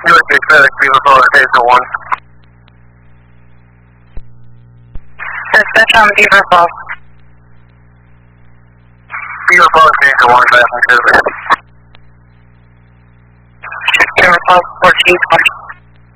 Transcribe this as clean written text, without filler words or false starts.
USA FedEx, Beaver Falls, Hazel 1. Dispatch on Beaver Falls. Beaver Falls, Hazel 1, passenger. Beaver Falls, 1420.